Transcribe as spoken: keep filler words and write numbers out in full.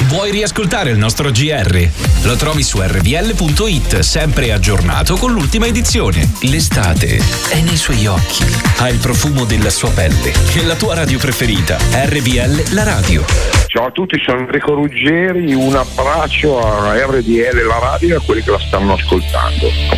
Vuoi riascoltare il nostro G R? Lo trovi su R V L punto it, sempre aggiornato con l'ultima edizione. L'estate è nei suoi occhi, ha il profumo della sua pelle. E la tua radio preferita, R V L la radio. Ciao a tutti, sono Enrico Ruggeri, un abbraccio a R D L la radio e a quelli che la stanno ascoltando.